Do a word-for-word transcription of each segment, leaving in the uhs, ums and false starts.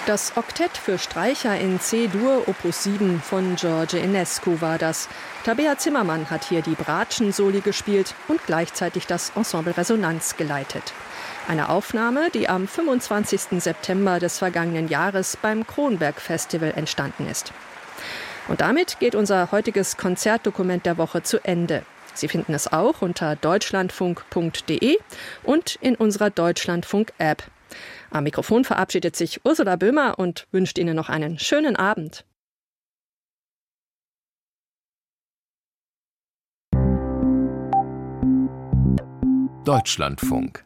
Das Oktett für Streicher in C-Dur Opus sieben von George Enescu war das. Tabea Zimmermann hat hier die Bratschen-Soli gespielt und gleichzeitig das Ensemble Resonanz geleitet. Eine Aufnahme, die am fünfundzwanzigsten September des vergangenen Jahres beim Kronberg Festival entstanden ist. Und damit geht unser heutiges Konzertdokument der Woche zu Ende. Sie finden es auch unter deutschlandfunk punkt de und in unserer Deutschlandfunk-App. Am Mikrofon verabschiedet sich Ursula Böhmer und wünscht Ihnen noch einen schönen Abend. Deutschlandfunk.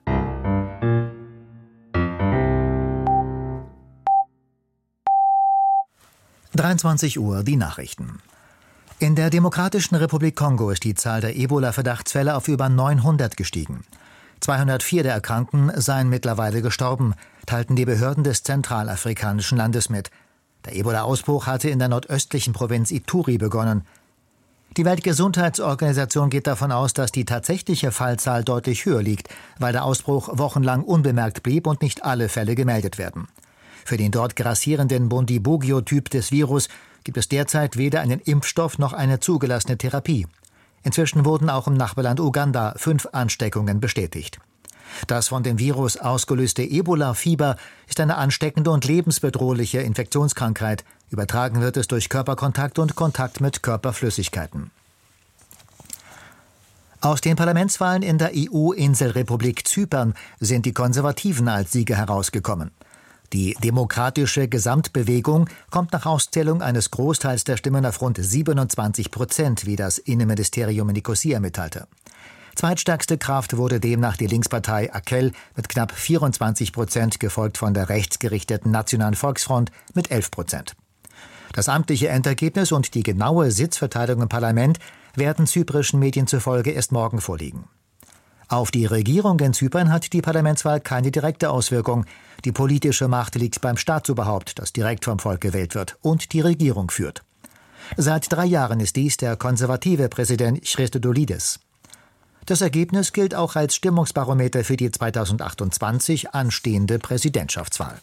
dreiundzwanzig Uhr, die Nachrichten. In der Demokratischen Republik Kongo ist die Zahl der Ebola-Verdachtsfälle auf über neunhundert gestiegen. zweihundertvier der Erkrankten seien mittlerweile gestorben, teilten die Behörden des zentralafrikanischen Landes mit. Der Ebola-Ausbruch hatte in der nordöstlichen Provinz Ituri begonnen. Die Weltgesundheitsorganisation geht davon aus, dass die tatsächliche Fallzahl deutlich höher liegt, weil der Ausbruch wochenlang unbemerkt blieb und nicht alle Fälle gemeldet werden. Für den dort grassierenden Bundibugyo-Typ des Virus gibt es derzeit weder einen Impfstoff noch eine zugelassene Therapie. Inzwischen wurden auch im Nachbarland Uganda fünf Ansteckungen bestätigt. Das von dem Virus ausgelöste Ebola-Fieber ist eine ansteckende und lebensbedrohliche Infektionskrankheit. Übertragen wird es durch Körperkontakt und Kontakt mit Körperflüssigkeiten. Aus den Parlamentswahlen in der E U-Inselrepublik Zypern sind die Konservativen als Sieger herausgekommen. Die Demokratische Gesamtbewegung kommt nach Auszählung eines Großteils der Stimmen auf rund siebenundzwanzig Prozent, wie das Innenministerium in Nikosia mitteilte. Zweitstärkste Kraft wurde demnach die Linkspartei Akel mit knapp vierundzwanzig Prozent, gefolgt von der rechtsgerichteten Nationalen Volksfront mit elf Prozent. Das amtliche Endergebnis und die genaue Sitzverteilung im Parlament werden zyprischen Medien zufolge erst morgen vorliegen. Auf die Regierung in Zypern hat die Parlamentswahl keine direkte Auswirkung. Die politische Macht liegt beim Staatsoberhaupt, das direkt vom Volk gewählt wird und die Regierung führt. Seit drei Jahren ist dies der konservative Präsident Christodoulidis. Das Ergebnis gilt auch als Stimmungsbarometer für die zweitausendachtundzwanzig anstehende Präsidentschaftswahl.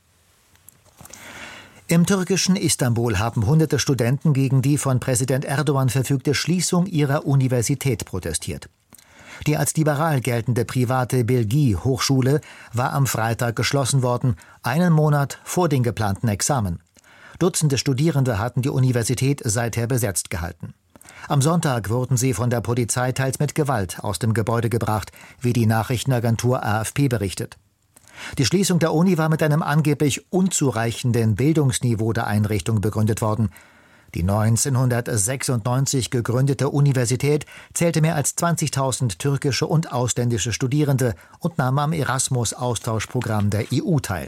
Im türkischen Istanbul haben hunderte Studenten gegen die von Präsident Erdogan verfügte Schließung ihrer Universität protestiert. Die als liberal geltende private Bilgi-Hochschule war am Freitag geschlossen worden, einen Monat vor den geplanten Examen. Dutzende Studierende hatten die Universität seither besetzt gehalten. Am Sonntag wurden sie von der Polizei teils mit Gewalt aus dem Gebäude gebracht, wie die Nachrichtenagentur A F P berichtet. Die Schließung der Uni war mit einem angeblich unzureichenden Bildungsniveau der Einrichtung begründet worden. Die neunzehnhundertsechsundneunzig gegründete Universität zählte mehr als zwanzigtausend türkische und ausländische Studierende und nahm am Erasmus-Austauschprogramm der E U teil.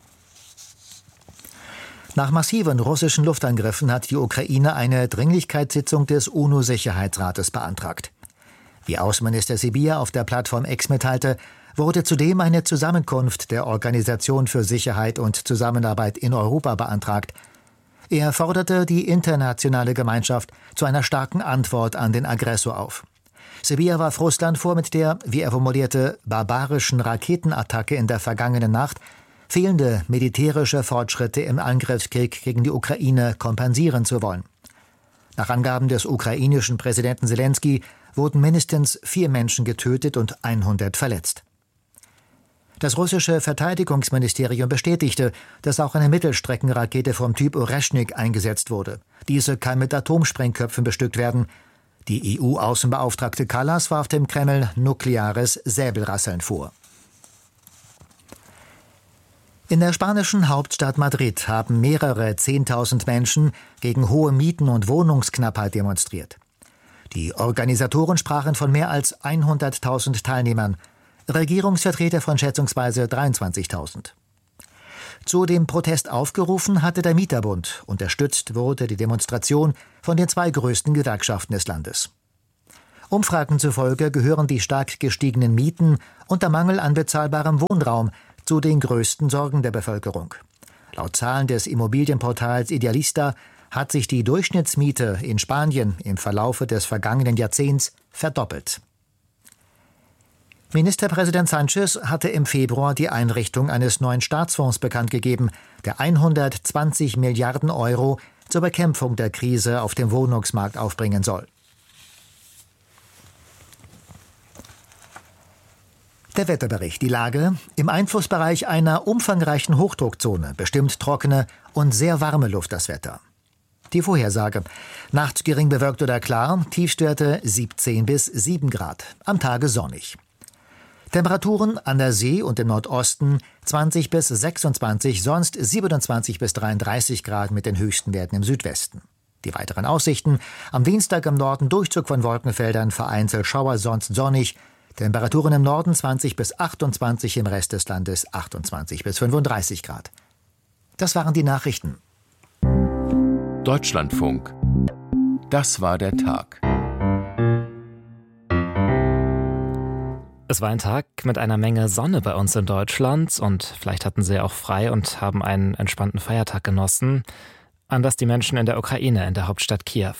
Nach massiven russischen Luftangriffen hat die Ukraine eine Dringlichkeitssitzung des UNO-Sicherheitsrates beantragt. Wie Außenminister Sybiha auf der Plattform X mitteilte, wurde zudem eine Zusammenkunft der Organisation für Sicherheit und Zusammenarbeit in Europa beantragt. Er forderte die internationale Gemeinschaft zu einer starken Antwort an den Aggressor auf. Sybiha warf Russland vor, mit der, wie er formulierte, barbarischen Raketenattacke in der vergangenen Nacht fehlende militärische Fortschritte im Angriffskrieg gegen die Ukraine kompensieren zu wollen. Nach Angaben des ukrainischen Präsidenten Selenskyj wurden mindestens vier Menschen getötet und hundert verletzt. Das russische Verteidigungsministerium bestätigte, dass auch eine Mittelstreckenrakete vom Typ Oreschnik eingesetzt wurde. Diese kann mit Atomsprengköpfen bestückt werden. Die E U-Außenbeauftragte Kallas warf dem Kreml nukleares Säbelrasseln vor. In der spanischen Hauptstadt Madrid haben mehrere Zehntausend Menschen gegen hohe Mieten und Wohnungsknappheit demonstriert. Die Organisatoren sprachen von mehr als hunderttausend Teilnehmern, Regierungsvertreter von schätzungsweise dreiundzwanzigtausend. Zu dem Protest aufgerufen hatte der Mieterbund. Unterstützt wurde die Demonstration von den zwei größten Gewerkschaften des Landes. Umfragen zufolge gehören die stark gestiegenen Mieten und der Mangel an bezahlbarem Wohnraum zu den größten Sorgen der Bevölkerung. Laut Zahlen des Immobilienportals Idealista hat sich die Durchschnittsmiete in Spanien im Verlaufe des vergangenen Jahrzehnts verdoppelt. Ministerpräsident Sánchez hatte im Februar die Einrichtung eines neuen Staatsfonds bekannt gegeben, der hundertzwanzig Milliarden Euro zur Bekämpfung der Krise auf dem Wohnungsmarkt aufbringen soll. Der Wetterbericht. Die Lage: Im Einflussbereich einer umfangreichen Hochdruckzone bestimmt trockene und sehr warme Luft das Wetter. Die Vorhersage: Nachts gering bewölkt oder klar, Tiefstwerte siebzehn bis sieben Grad, am Tage sonnig. Temperaturen an der See und im Nordosten zwanzig bis sechsundzwanzig, sonst siebenundzwanzig bis dreiunddreißig Grad mit den höchsten Werten im Südwesten. Die weiteren Aussichten: Am Dienstag im Norden Durchzug von Wolkenfeldern, vereinzelt Schauer, sonst sonnig. Temperaturen im Norden zwanzig bis achtundzwanzig, im Rest des Landes achtundzwanzig bis fünfunddreißig Grad. Das waren die Nachrichten. Deutschlandfunk. Das war der Tag. Es war ein Tag mit einer Menge Sonne bei uns in Deutschland und vielleicht hatten Sie auch frei und haben einen entspannten Feiertag genossen. Anders die Menschen in der Ukraine, in der Hauptstadt Kiew.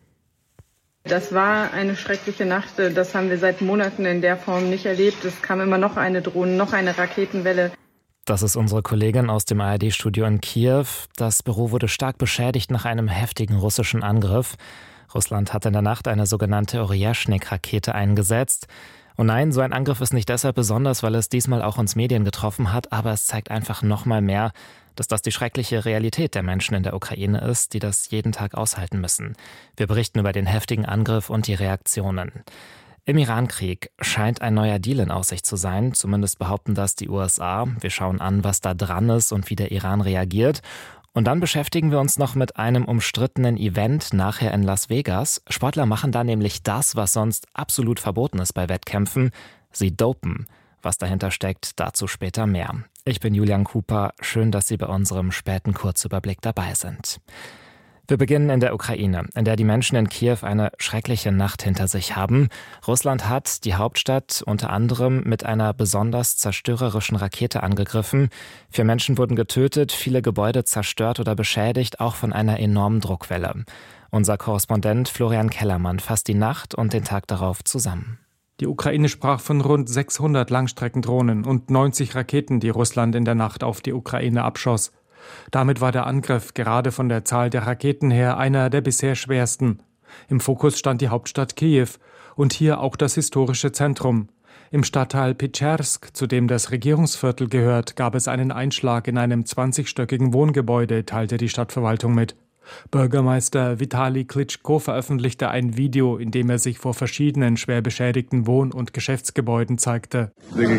Das war eine schreckliche Nacht. Das haben wir seit Monaten in der Form nicht erlebt. Es kam immer noch eine Drohne, noch eine Raketenwelle. Das ist unsere Kollegin aus dem A R D-Studio in Kiew. Das Büro wurde stark beschädigt nach einem heftigen russischen Angriff. Russland hat in der Nacht eine sogenannte Orjashnik-Rakete eingesetzt. Und nein, so ein Angriff ist nicht deshalb besonders, weil es diesmal auch uns Medien getroffen hat, aber es zeigt einfach noch mal mehr, dass das die schreckliche Realität der Menschen in der Ukraine ist, die das jeden Tag aushalten müssen. Wir berichten über den heftigen Angriff und die Reaktionen. Im Irankrieg scheint ein neuer Deal in Aussicht zu sein, zumindest behaupten das die U S A. Wir schauen an, was da dran ist und wie der Iran reagiert. Und dann beschäftigen wir uns noch mit einem umstrittenen Event nachher in Las Vegas. Sportler machen da nämlich das, was sonst absolut verboten ist bei Wettkämpfen. Sie dopen. Was dahinter steckt, dazu später mehr. Ich bin Julian Cooper. Schön, dass Sie bei unserem späten Kurzüberblick dabei sind. Wir beginnen in der Ukraine, in der die Menschen in Kiew eine schreckliche Nacht hinter sich haben. Russland hat die Hauptstadt unter anderem mit einer besonders zerstörerischen Rakete angegriffen. Vier Menschen wurden getötet, viele Gebäude zerstört oder beschädigt, auch von einer enormen Druckwelle. Unser Korrespondent Florian Kellermann fasst die Nacht und den Tag darauf zusammen. Die Ukraine sprach von rund sechshundert Langstreckendrohnen und neunzig Raketen, die Russland in der Nacht auf die Ukraine abschoss. Damit war der Angriff gerade von der Zahl der Raketen her einer der bisher schwersten. Im Fokus stand die Hauptstadt Kiew und hier auch das historische Zentrum. Im Stadtteil Petschersk, zu dem das Regierungsviertel gehört, gab es einen Einschlag in einem zwanzigstöckigen Wohngebäude, teilte die Stadtverwaltung mit. Bürgermeister Vitali Klitschko veröffentlichte ein Video, in dem er sich vor verschiedenen schwer beschädigten Wohn- und Geschäftsgebäuden zeigte.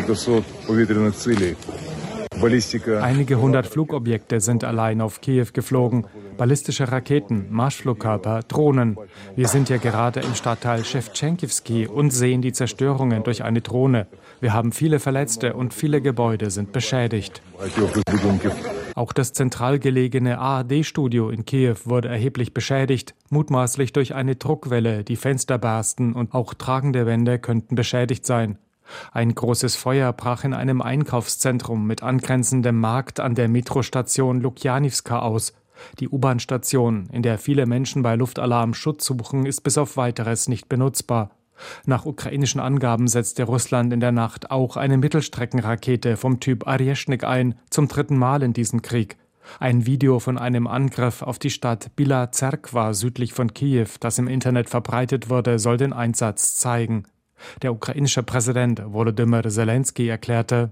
Einige hundert Flugobjekte sind allein auf Kiew geflogen. Ballistische Raketen, Marschflugkörper, Drohnen. Wir sind ja gerade im Stadtteil Schewtschenkivsky und sehen die Zerstörungen durch eine Drohne. Wir haben viele Verletzte und viele Gebäude sind beschädigt. Auch das zentral gelegene A R D-Studio in Kiew wurde erheblich beschädigt, mutmaßlich durch eine Druckwelle, die Fenster bersten und auch tragende Wände könnten beschädigt sein. Ein großes Feuer brach in einem Einkaufszentrum mit angrenzendem Markt an der Metrostation Lukjanivska aus. Die U-Bahn-Station, in der viele Menschen bei Luftalarm Schutz suchen, ist bis auf Weiteres nicht benutzbar. Nach ukrainischen Angaben setzte Russland in der Nacht auch eine Mittelstreckenrakete vom Typ Orjashnik ein, zum dritten Mal in diesem Krieg. Ein Video von einem Angriff auf die Stadt Bila Zerkwa südlich von Kiew, das im Internet verbreitet wurde, soll den Einsatz zeigen. Der ukrainische Präsident Volodymyr Zelensky erklärte: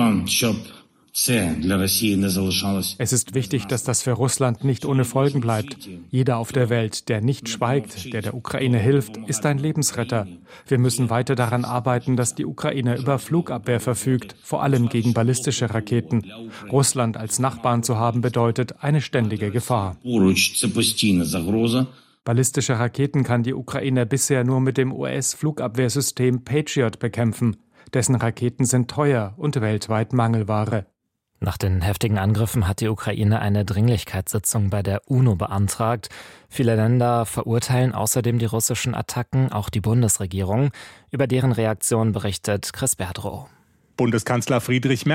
Es ist wichtig, dass das für Russland nicht ohne Folgen bleibt. Jeder auf der Welt, der nicht schweigt, der der Ukraine hilft, ist ein Lebensretter. Wir müssen weiter daran arbeiten, dass die Ukraine über Flugabwehr verfügt, vor allem gegen ballistische Raketen. Russland als Nachbarn zu haben bedeutet eine ständige Gefahr. Ballistische Raketen kann die Ukraine bisher nur mit dem U S-Flugabwehrsystem Patriot bekämpfen. Dessen Raketen sind teuer und weltweit Mangelware. Nach den heftigen Angriffen hat die Ukraine eine Dringlichkeitssitzung bei der UNO beantragt. Viele Länder verurteilen außerdem die russischen Attacken, auch die Bundesregierung. Über deren Reaktion berichtet Chris Berdrow. Bundeskanzler Friedrich Merz